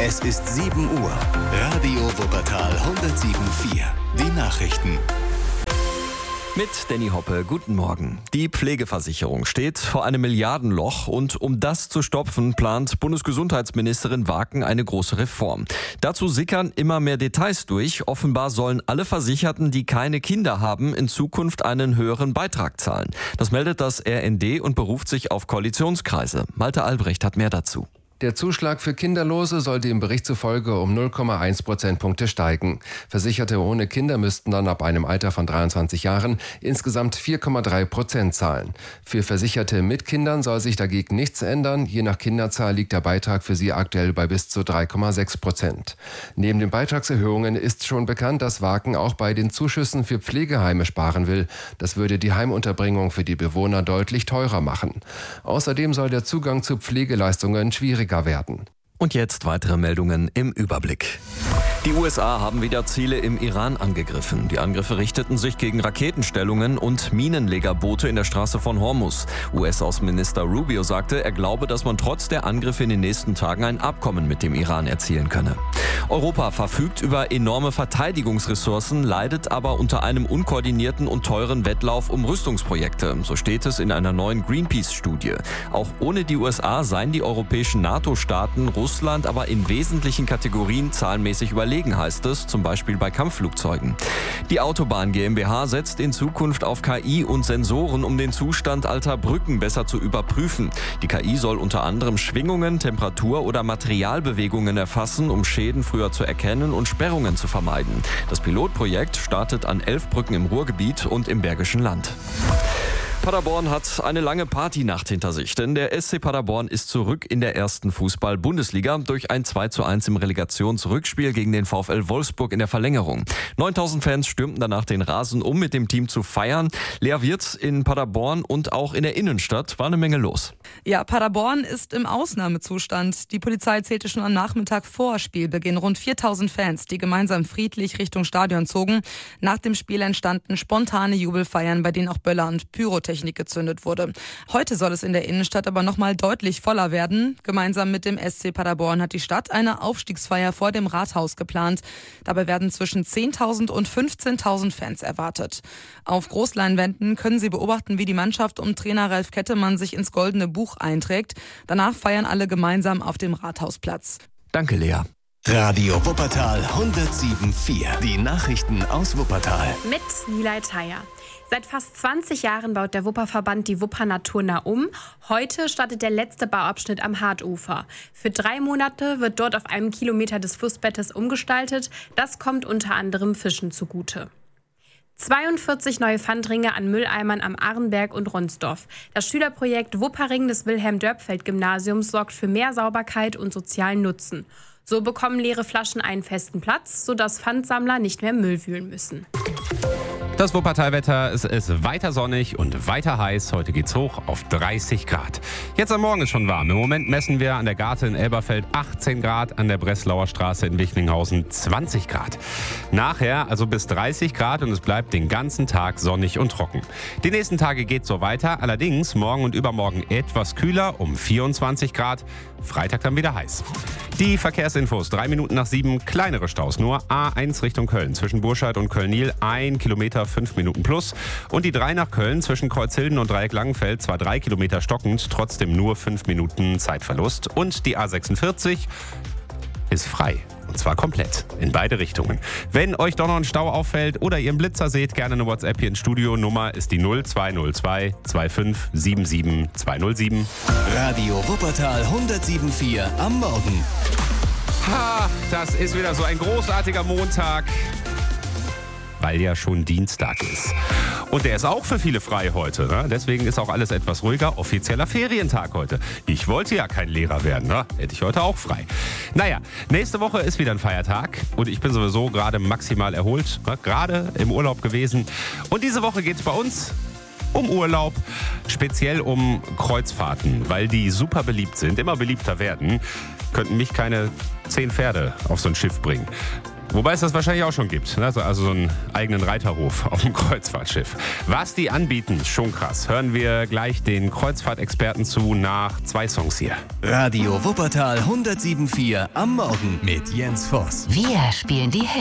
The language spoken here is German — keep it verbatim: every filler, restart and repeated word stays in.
Es ist sieben Uhr. Radio Wuppertal hundertsieben Komma vier. Die Nachrichten. Mit Danny Hoppe, guten Morgen. Die Pflegeversicherung steht vor einem Milliardenloch und um das zu stopfen, plant Bundesgesundheitsministerin Waken eine große Reform. Dazu sickern immer mehr Details durch. Offenbar sollen alle Versicherten, die keine Kinder haben, in Zukunft einen höheren Beitrag zahlen. Das meldet das R N D und beruft sich auf Koalitionskreise. Malte Albrecht hat mehr dazu. Der Zuschlag für Kinderlose soll dem Bericht zufolge um null Komma eins Prozentpunkte steigen. Versicherte ohne Kinder müssten dann ab einem Alter von dreiundzwanzig Jahren insgesamt vier Komma drei Prozent zahlen. Für Versicherte mit Kindern soll sich dagegen nichts ändern. Je nach Kinderzahl liegt der Beitrag für sie aktuell bei bis zu drei Komma sechs Prozent. Neben den Beitragserhöhungen ist schon bekannt, dass Waken auch bei den Zuschüssen für Pflegeheime sparen will. Das würde die Heimunterbringung für die Bewohner deutlich teurer machen. Außerdem soll der Zugang zu Pflegeleistungen schwieriger werden. Und jetzt weitere Meldungen im Überblick. Die U S A haben wieder Ziele im Iran angegriffen. Die Angriffe richteten sich gegen Raketenstellungen und Minenlegerboote in der Straße von Hormuz. U S-Außenminister Rubio sagte, er glaube, dass man trotz der Angriffe in den nächsten Tagen ein Abkommen mit dem Iran erzielen könne. Europa verfügt über enorme Verteidigungsressourcen, leidet aber unter einem unkoordinierten und teuren Wettlauf um Rüstungsprojekte. So steht es in einer neuen Greenpeace-Studie. Auch ohne die U S A seien die europäischen NATO-Staaten Russland aber in wesentlichen Kategorien zahlenmäßig überlegen, heißt es, zum Beispiel bei Kampfflugzeugen. Die Autobahn GmbH setzt in Zukunft auf K I und Sensoren, um den Zustand alter Brücken besser zu überprüfen. Die K I soll unter anderem Schwingungen, Temperatur oder Materialbewegungen erfassen, um Schäden früher zu erkennen und Sperrungen zu vermeiden. Das Pilotprojekt startet an elf Brücken im Ruhrgebiet und im Bergischen Land. Paderborn hat eine lange Partynacht hinter sich, denn der S C Paderborn ist zurück in der ersten Fußball-Bundesliga durch ein zwei zu eins im Relegationsrückspiel gegen den VfL Wolfsburg in der Verlängerung. neuntausend Fans stürmten danach den Rasen, um mit dem Team zu feiern. Lea Wirtz in Paderborn und auch in der Innenstadt war eine Menge los. Ja, Paderborn ist im Ausnahmezustand. Die Polizei zählte schon am Nachmittag vor Spielbeginn rund viertausend Fans, die gemeinsam friedlich Richtung Stadion zogen. Nach dem Spiel entstanden spontane Jubelfeiern, bei denen auch Böller und Pyrotechnik gezündet wurde. Heute soll es in der Innenstadt aber nochmal deutlich voller werden. Gemeinsam mit dem S C Paderborn hat die Stadt eine Aufstiegsfeier vor dem Rathaus geplant. Dabei werden zwischen zehntausend und fünfzehntausend Fans erwartet. Auf Großleinwänden können Sie beobachten, wie die Mannschaft um Trainer Ralf Kettemann sich ins Goldene Buch einträgt. Danach feiern alle gemeinsam auf dem Rathausplatz. Danke, Lea. Radio Wuppertal hundertsieben Komma vier. Die Nachrichten aus Wuppertal. Mit Nilay Theier. Seit fast zwanzig Jahren baut der Wupperverband die Wupper Naturnah um. Heute startet der letzte Bauabschnitt am Hartufer. Für drei Monate wird dort auf einem Kilometer des Flussbettes umgestaltet. Das kommt unter anderem Fischen zugute. zweiundvierzig neue Pfandringe an Mülleimern am Arrenberg und Ronsdorf. Das Schülerprojekt Wupperring des Wilhelm-Dörpfeld-Gymnasiums sorgt für mehr Sauberkeit und sozialen Nutzen. So bekommen leere Flaschen einen festen Platz, sodass Pfandsammler nicht mehr Müll wühlen müssen. Das Wuppertalwetter, es ist weiter sonnig und weiter heiß. Heute geht's hoch auf dreißig Grad. Jetzt am Morgen ist schon warm. Im Moment messen wir an der Garte in Elberfeld achtzehn Grad, an der Breslauer Straße in Wichlinghausen zwanzig Grad. Nachher also bis dreißig Grad und es bleibt den ganzen Tag sonnig und trocken. Die nächsten Tage geht's so weiter. Allerdings morgen und übermorgen etwas kühler, um vierundzwanzig Grad. Freitag dann wieder heiß. Die Verkehrsinfos, drei Minuten nach sieben, kleinere Staus nur. A eins Richtung Köln, zwischen Burscheid und Köln-Niel, ein Kilometer, fünf Minuten plus. Und die drei nach Köln, zwischen Kreuzhilden und Dreieck Langenfeld, zwar drei Kilometer stockend, trotzdem nur fünf Minuten Zeitverlust. Und die A sechsundvierzig ist frei. Und zwar komplett, in beide Richtungen. Wenn euch doch noch ein Stau auffällt oder ihr einen Blitzer seht, gerne eine WhatsApp hier ins Studio. Nummer ist die null zwei null zwei zwei fünf sieben sieben zwei null sieben. Radio Wuppertal hundertsieben Komma vier am Morgen. Ha, das ist wieder so ein großartiger Montag, weil ja schon Dienstag ist. Und der ist auch für viele frei heute. Ne? Deswegen ist auch alles etwas ruhiger. Offizieller Ferientag heute. Ich wollte ja kein Lehrer werden. Ne? Hätte ich heute auch frei. Naja, nächste Woche ist wieder ein Feiertag. Und ich bin sowieso gerade maximal erholt. Ne? Gerade im Urlaub gewesen. Und diese Woche geht es bei uns um Urlaub. Speziell um Kreuzfahrten. Weil die super beliebt sind. Immer beliebter werden. Könnten mich keine zehn Pferde auf so ein Schiff bringen. Wobei es das wahrscheinlich auch schon gibt. Also, also so einen eigenen Reiterhof auf dem Kreuzfahrtschiff. Was die anbieten, schon krass. Hören wir gleich den Kreuzfahrtexperten zu nach zwei Songs hier. Radio Wuppertal hundertsieben Komma vier am Morgen mit Jens Voss. Wir spielen die Hits.